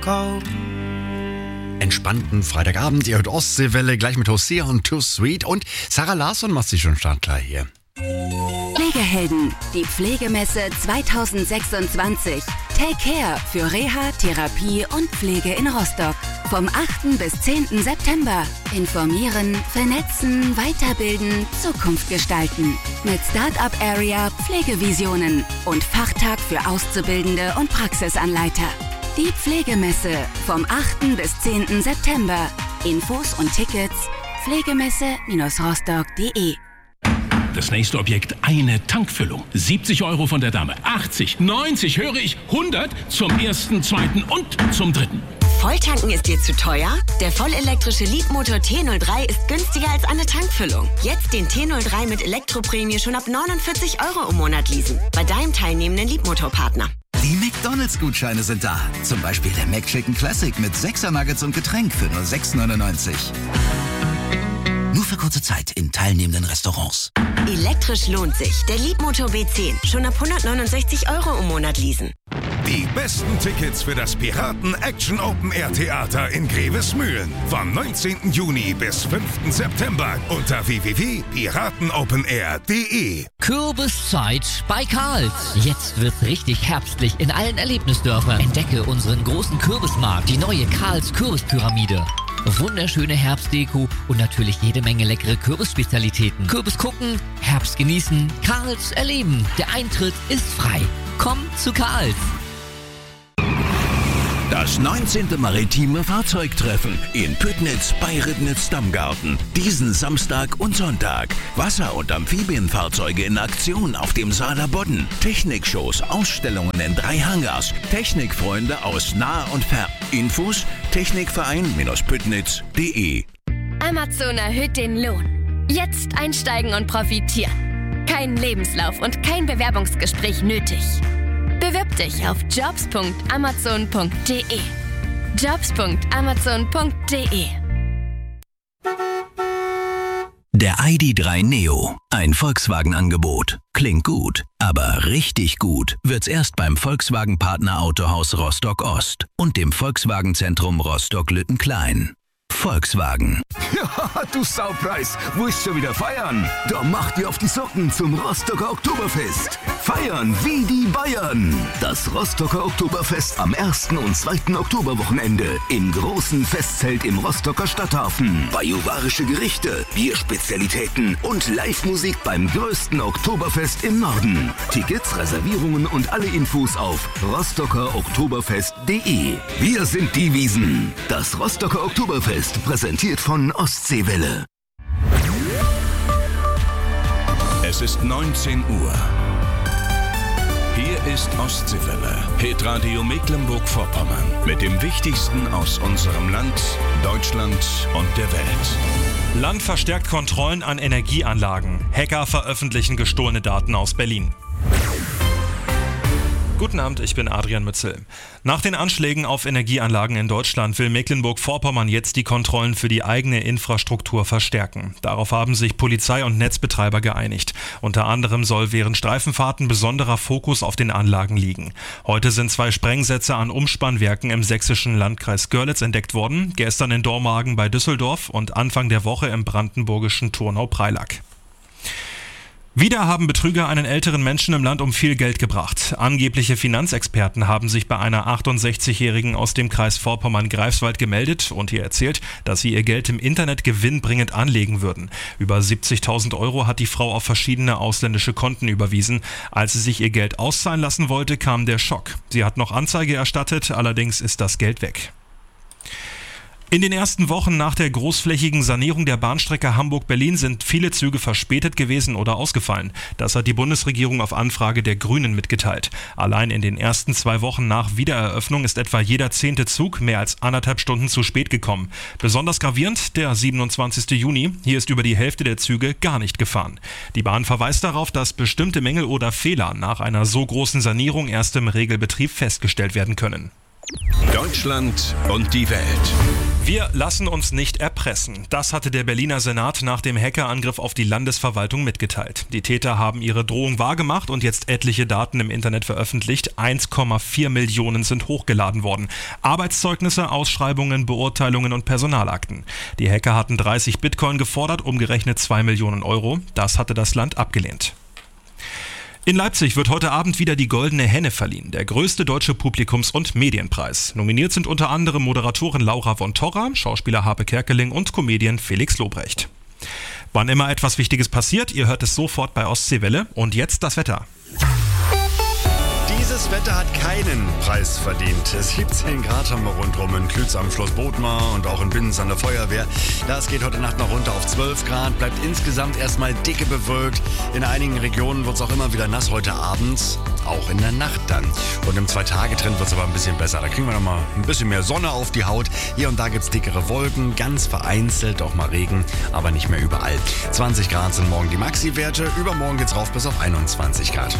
Entspannten Freitagabend, ihr hört Ostseewelle, gleich mit Hosea und Too Sweet und Sarah Larsson macht sich schon startklar hier. Pflegehelden, die Pflegemesse 2026. Take Care für Reha, Therapie und Pflege in Rostock. Vom 8. bis 10. September. Informieren, vernetzen, weiterbilden, Zukunft gestalten. Mit Start-up Area Pflegevisionen und Fachtag für Auszubildende und Praxisanleiter. Die Pflegemesse vom 8. bis 10. September. Infos und Tickets pflegemesse-rostock.de. Das nächste Objekt, eine Tankfüllung. 70 € von der Dame, 80, 90, höre ich, 100 zum ersten, zweiten und zum dritten. Volltanken ist dir zu teuer? Der vollelektrische Leadmotor T03 ist günstiger als eine Tankfüllung. Jetzt den T03 mit Elektroprämie schon ab 49 € im Monat leasen. Bei deinem teilnehmenden Leadmotor-Partner. Die McDonalds-Gutscheine sind da. Zum Beispiel der McChicken Classic mit 6er Nuggets und Getränk für nur 6,99 €. Nur für kurze Zeit in teilnehmenden Restaurants. Elektrisch lohnt sich. Der Leadmotor B10. Schon ab 169 € im Monat leasen. Die besten Tickets für das Piraten Action Open Air Theater in Grevesmühlen. Vom 19. Juni bis 5. September unter www.piratenopenair.de. Kürbiszeit bei Karls. Jetzt wird's richtig herbstlich in allen Erlebnisdörfern. Entdecke unseren großen Kürbismarkt, die neue Karls Kürbispyramide. Wunderschöne Herbstdeko und natürlich jede Menge leckere Kürbisspezialitäten. Kürbis gucken, Herbst genießen, Karls erleben. Der Eintritt ist frei. Komm zu Karls. Das 19. Maritime Fahrzeugtreffen in Püttnitz bei Ribnitz Dammgarten. Diesen Samstag und Sonntag. Wasser- und Amphibienfahrzeuge in Aktion auf dem Saaler Bodden. Technikshows, Ausstellungen in 3 Hangars. Technikfreunde aus nah und fern. Infos technikverein-püttnitz.de. Amazon erhöht den Lohn. Jetzt einsteigen und profitieren. Kein Lebenslauf und kein Bewerbungsgespräch nötig. Bewirb dich auf jobs.amazon.de. jobs.amazon.de. Der ID.3 Neo. Ein Volkswagen-Angebot. Klingt gut, aber richtig gut wird's erst beim Volkswagen-Partner Autohaus Rostock-Ost und dem Volkswagen-Zentrum Rostock-Lüttenklein. Volkswagen. Ja, du Saupreis, wo ist schon wieder feiern? Da macht ihr auf die Socken zum Rostocker Oktoberfest. Feiern wie die Bayern. Das Rostocker Oktoberfest am 1. und 2. Oktoberwochenende im großen Festzelt im Rostocker Stadthafen. Bajuwarische Gerichte, Bierspezialitäten und Live-Musik beim größten Oktoberfest im Norden. Tickets, Reservierungen und alle Infos auf rostockeroktoberfest.de. Wir sind die Wiesen. Das Rostocker Oktoberfest präsentiert von Ostseewelle. Es ist 19 Uhr. Hier ist Ostseewelle, Hitradio Mecklenburg-Vorpommern. Mit dem Wichtigsten aus unserem Land, Deutschland und der Welt. Land verstärkt Kontrollen an Energieanlagen. Hacker veröffentlichen gestohlene Daten aus Berlin. Guten Abend, ich bin Adrian Mützel. Nach den Anschlägen auf Energieanlagen in Deutschland will Mecklenburg-Vorpommern jetzt die Kontrollen für die eigene Infrastruktur verstärken. Darauf haben sich Polizei und Netzbetreiber geeinigt. Unter anderem soll während Streifenfahrten besonderer Fokus auf den Anlagen liegen. Heute sind 2 Sprengsätze an Umspannwerken im sächsischen Landkreis Görlitz entdeckt worden, gestern in Dormagen bei Düsseldorf und Anfang der Woche im brandenburgischen Turnau-Preilack. Wieder haben Betrüger einen älteren Menschen im Land um viel Geld gebracht. Angebliche Finanzexperten haben sich bei einer 68-Jährigen aus dem Kreis Vorpommern-Greifswald gemeldet und ihr erzählt, dass sie ihr Geld im Internet gewinnbringend anlegen würden. Über 70.000 € hat die Frau auf verschiedene ausländische Konten überwiesen. Als sie sich ihr Geld auszahlen lassen wollte, kam der Schock. Sie hat noch Anzeige erstattet, allerdings ist das Geld weg. In den ersten Wochen nach der großflächigen Sanierung der Bahnstrecke Hamburg-Berlin sind viele Züge verspätet gewesen oder ausgefallen. Das hat die Bundesregierung auf Anfrage der Grünen mitgeteilt. Allein in den ersten 2 Wochen nach Wiedereröffnung ist etwa jeder 10. Zug mehr als 1,5 Stunden zu spät gekommen. Besonders gravierend der 27. Juni. Hier ist über die Hälfte der Züge gar nicht gefahren. Die Bahn verweist darauf, dass bestimmte Mängel oder Fehler nach einer so großen Sanierung erst im Regelbetrieb festgestellt werden können. Deutschland und die Welt. Wir lassen uns nicht erpressen. Das hatte der Berliner Senat nach dem Hackerangriff auf die Landesverwaltung mitgeteilt. Die Täter haben ihre Drohung wahrgemacht und jetzt etliche Daten im Internet veröffentlicht. 1,4 Millionen sind hochgeladen worden. Arbeitszeugnisse, Ausschreibungen, Beurteilungen und Personalakten. Die Hacker hatten 30 Bitcoin gefordert, umgerechnet 2 Millionen Euro. Das hatte das Land abgelehnt. In Leipzig wird heute Abend wieder die Goldene Henne verliehen, der größte deutsche Publikums- und Medienpreis. Nominiert sind unter anderem Moderatorin Laura von Torra, Schauspieler Harpe Kerkeling und Comedian Felix Lobrecht. Wann immer etwas Wichtiges passiert, ihr hört es sofort bei Ostseewelle. Und jetzt das Wetter. Dieses Wetter hat keinen Preis verdient. 17 Grad haben wir rundherum in Klütz am Schloss Bothmar und auch in Binz an der Feuerwehr. Das geht heute Nacht noch runter auf 12 Grad, bleibt insgesamt erstmal dicke bewölkt. In einigen Regionen wird es auch immer wieder nass heute Abend, auch in der Nacht dann. Und im 2-Tage-Trend wird es aber ein bisschen besser. Da kriegen wir noch mal ein bisschen mehr Sonne auf die Haut. Hier und da gibt es dickere Wolken, ganz vereinzelt auch mal Regen, aber nicht mehr überall. 20 Grad sind morgen die Maxi-Werte, übermorgen geht's rauf bis auf 21 Grad.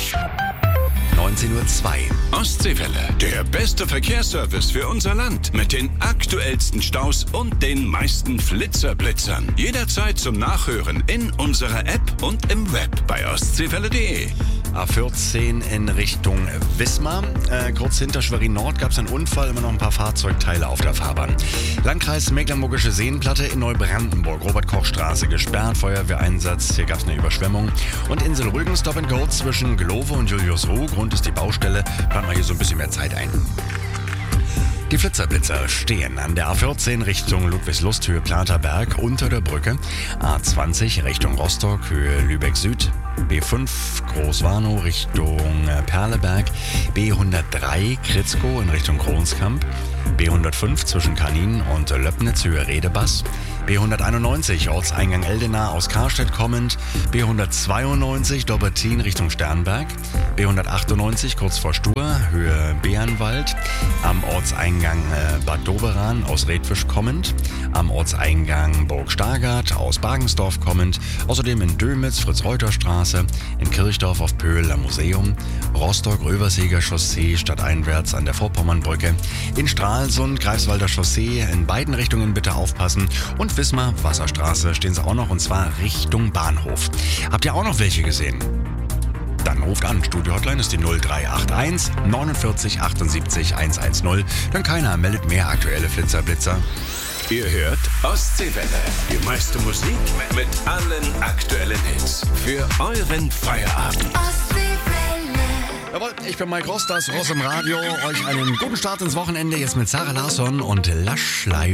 19:02 Uhr. Ostseewelle, der beste Verkehrsservice für unser Land. Mit den aktuellsten Staus und den meisten Flitzerblitzern. Jederzeit zum Nachhören in unserer App und im Web bei ostseewelle.de. A14 in Richtung Wismar. Kurz hinter Schwerin Nord gab es einen Unfall, immer noch ein paar Fahrzeugteile auf der Fahrbahn. Landkreis Mecklenburgische Seenplatte in Neubrandenburg. Robert-Koch-Straße gesperrt, Feuerwehreinsatz, hier gab es eine Überschwemmung. Und Insel Rügen, Stop and Go zwischen Glove und Juliusruh. Grund ist die Baustelle, planen wir hier so ein bisschen mehr Zeit ein. Die Flitzerblitzer stehen an der A14 Richtung Ludwigslust, Höhe Platerberg, unter der Brücke. A20 Richtung Rostock, Höhe Lübeck Süd. B5 Großwarnow Richtung Perleberg. B103 Kritzkow in Richtung Kronskamp. B105 zwischen Kanin und Löppnitz, Höhe Redebass. B191 Ortseingang Eldena aus Karstedt kommend. B192 Dobbertin Richtung Sternberg. B198 kurz vor Stur, Höhe Bärenwald. Am Ortseingang Bad Doberan aus Redfisch kommend. Am Ortseingang Burg Stargard aus Bagensdorf kommend. Außerdem in Dömitz, Fritz-Reuter-Straße. In Kirchdorf auf Pöhl am Museum. Rostock-Röverseger Chaussee stadteinwärts an der Vorpommernbrücke. In Stralsund, Greifswalder Chaussee. In beiden Richtungen bitte aufpassen. Und Wismar, Wasserstraße stehen sie auch noch, und zwar Richtung Bahnhof. Habt ihr auch noch welche gesehen? Dann ruft an. Studio-Hotline ist die 0381 49 78 110. Dann keiner meldet mehr aktuelle Flitzerblitzer. Ihr hört Ostseewelle. Die meiste Musik mit allen aktuellen Hits. Für euren Feierabend. Jawohl, ich bin Mike Ross, das Ross im Radio. Euch einen guten Start ins Wochenende jetzt mit Sarah Larsson und Lush Live.